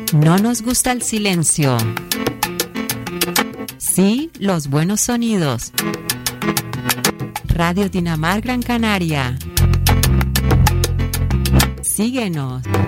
No nos gusta el silencio. Sí, los buenos sonidos. Radio Dinamar Gran Canaria. Síguenos.